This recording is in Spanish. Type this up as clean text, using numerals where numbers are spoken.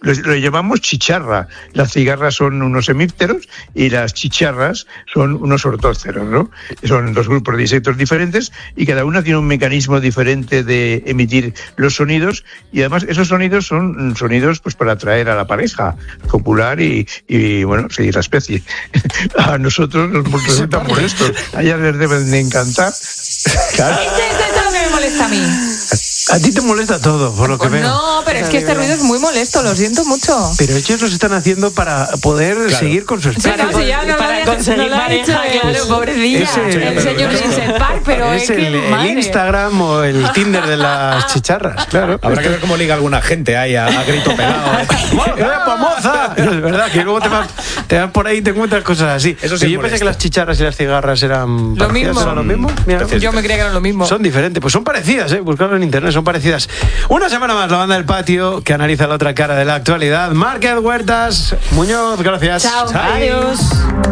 lo llamamos chicharra. Las cigarras son unos hemípteros y las chicharras son unos ortóceros, ¿no? Son dos grupos de insectos diferentes y cada una tiene un mecanismo diferente de emitir los sonidos, y además esos sonidos son sonidos pues para atraer a la pareja, copular y bueno, seguir la especie. A nosotros nos resulta molesto, a ellas les deben de encantar. Claro. Eso es lo que me molesta a mí. A ti te molesta todo, por lo que veo. No, pero es que este ruido es muy molesto, lo siento mucho. Pero ellos lo están haciendo para poder seguir con su especie. Claro, si ya para conseguir pareja, claro, pobrecilla. El señor Lindsay Park, pero es que el Instagram o el Tinder de las chicharras, claro. Habrá que ver cómo liga alguna gente ahí a grito pelado. ¡Moza! Es verdad que luego te vas por ahí y te encuentras cosas así. Eso sí, yo pensé que las chicharras y las cigarras eran lo mismo. ¿Eran lo mismo? Mira, yo me creía que eran lo mismo. Son diferentes, pues son parecidas, buscarlo en internet, son parecidas. Una semana más, la banda del patio que analiza la otra cara de la actualidad. Márquez, Huertas, Muñoz, gracias. Chao. Adiós.